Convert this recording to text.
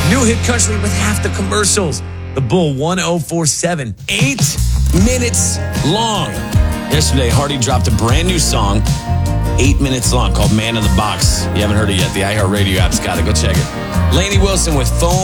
New hit country with half the commercials. The Bull 1047, 8 minutes long. Yesterday, Hardy dropped a brand new song, 8 minutes long, called Man in the Box. You haven't heard it yet. The iHeartRadio app's got it. Go check it. Lainey Wilson with Phone